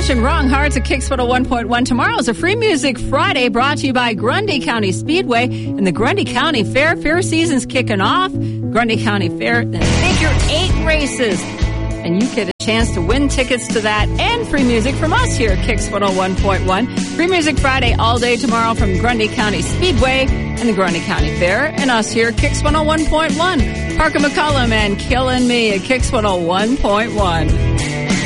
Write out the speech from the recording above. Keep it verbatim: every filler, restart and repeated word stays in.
Cash and Wrong Hearts at Kicks one oh one point one. Tomorrow is a Free Music Friday brought to you by Grundy County Speedway and the Grundy County Fair. Fair season's kicking off. Grundy County Fair, then figure eight races. And you get a chance to win tickets to that and free music from us here at Kicks one oh one point one. Free Music Friday all day tomorrow from Grundy County Speedway and the Grundy County Fair. And us here at Kicks one oh one point one. Parker McCollum and Killing Me at Kicks one oh one point one.